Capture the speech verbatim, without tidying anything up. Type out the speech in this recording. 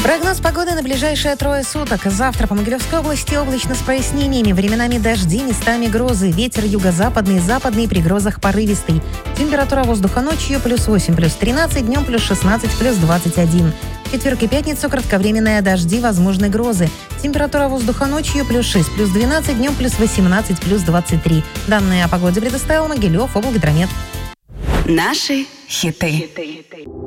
Прогноз погоды на ближайшие трое суток. Завтра по Могилевской области облачно с прояснениями, временами дожди, местами грозы. Ветер юго-западный, западный, при грозах порывистый. Температура воздуха ночью плюс восемь, плюс тринадцать, днем плюс шестнадцать, плюс двадцать один. В четверг и пятницу кратковременные дожди, возможны грозы. Температура воздуха ночью плюс шесть, плюс двенадцать, днем плюс восемнадцать, плюс двадцать три. Данные о погоде предоставил Могилев облгидромет. Наши хиты.